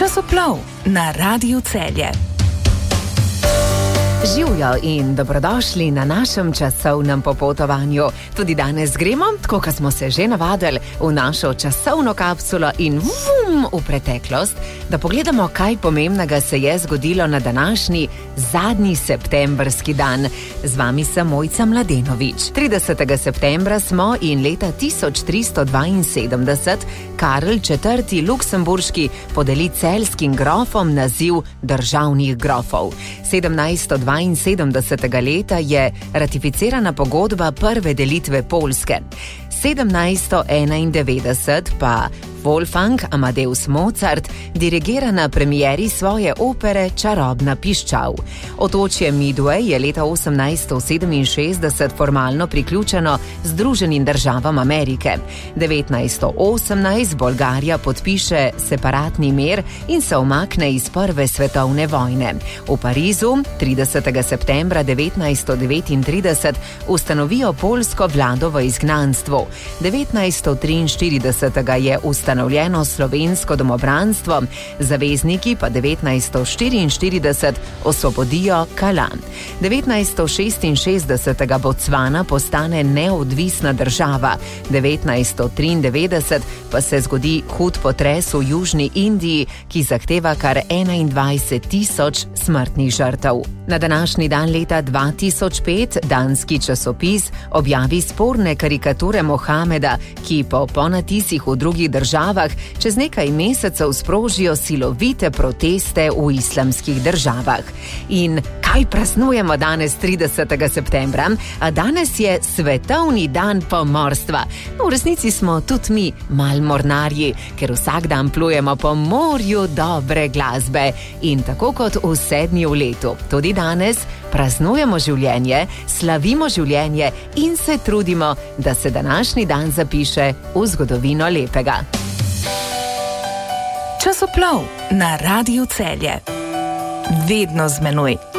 Časoplov na Radiu Celje. Živjo in dobrodošli na našem časovnem popotovanju. Tudi danes gremo, tako kot smo se že navadili, v našo časovno kapsulo in v preteklost, da pogledamo, kaj pomembnega se je zgodilo na današnji zadnji septembrski dan. Z vami sem Mojca Mladenovič. 30. septembra smo in leta 1372 Karl IV. Luksemburški podeli celjskim grofom naziv državnih grofov. 1772. leta je ratificirana pogodba prve delitve Poljske. 1791 pa Wolfgang Amadeus Mozart dirigira na premieri svoje opere Čarobna piščal. Otočje Midway je leta 1867 formalno priključeno Združenim državam Amerike. 1918 Bolgarija podpiše separatni mir in se umakne iz Prve svetovne vojne. V Parizu 30. septembra 1939 ustanovijo poljsko vlado v izgnanstvu. 1943 je ustanovljeno slovensko domobranstvo, zavezniki pa 1944 osvobodijo Kalan. 1966 Botswana postane neodvisna država, 1993 pa se zgodi hud potres v Južni Indiji, ki zahteva kar 21.000 smrtnih žrtev. Na današnji dan leta 2005 danski časopis objavi sporne karikature Mohameda, ki po ponatisih v drugih državah čez nekaj mesecev sprožijo silovite proteste v islamskih državah. In kaj praznujemo danes 30. septembra? A danes je svetovni dan pomorstva. V resnici smo tudi mi mal mornarji, ker vsak dan plujemo po morju dobre glasbe. In tako kot vse dni v letu, tudi danes praznujemo življenje, slavimo življenje in se trudimo, da se današnji dan zapiše v zgodovino lepega. Časoplov na Radiu Celje. Vedno z menoj.